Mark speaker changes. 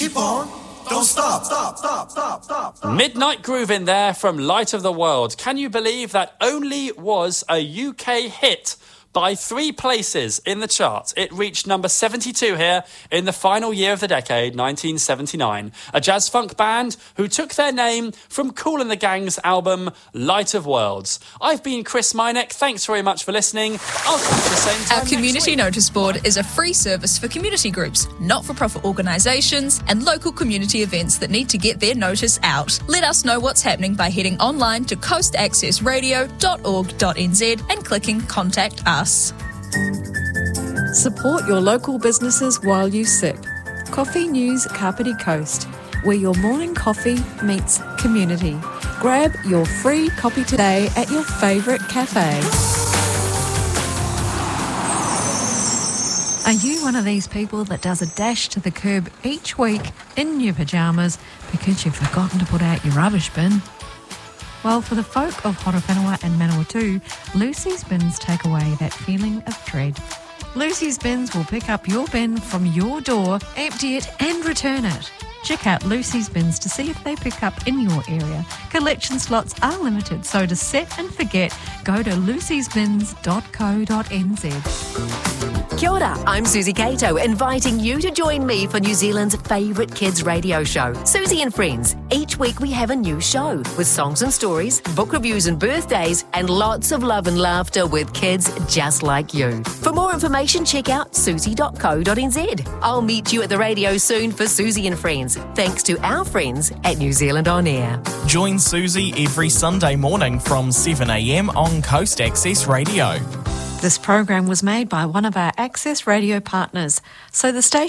Speaker 1: Keep on. Don't stop. Stop.
Speaker 2: Midnight Groove in there from Light of the World. Can you believe that only was a UK hit by 3 places in the chart? It reached number 72 here in the final year of the decade, 1979. A jazz funk band who took their name from Kool and the Gang's album Light of Worlds. I've been Chris Minek. Thanks very much for listening. I'll see you at the same time.
Speaker 3: Our community notice board is a free service for community groups, not-for-profit organisations and local community events that need to get their notice out. Let us know what's happening by heading online to coastaccessradio.org.nz and clicking Contact Us.
Speaker 4: Support your local businesses while you sip. Coffee News Kapiti Coast, where your morning coffee meets community. Grab your free copy today at your favourite cafe. Are you one of these people that does a dash to the curb each week in your pyjamas because you've forgotten to put out your rubbish bin? Well, for the folk of Horowhenua and Manawatu, Lucy's Bins take away that feeling of dread. Lucy's Bins will pick up your bin from your door, empty it and return it. Check out Lucy's Bins to see if they pick up in your area. Collection slots are limited, so to set and forget, go to lucysbins.co.nz.
Speaker 5: Kia ora, I'm Susie Cato, inviting you to join me for New Zealand's favourite kids radio show, Susie and Friends. Each week we have a new show with songs and stories, book reviews and birthdays, and lots of love and laughter with kids just like you. For more information, check out susie.co.nz. I'll meet you at the radio soon for Susie and Friends, thanks to our friends at New Zealand On Air.
Speaker 6: Join Susie every Sunday morning from 7am on Coast Access Radio.
Speaker 4: This program was made by one of our Access Radio partners, so the station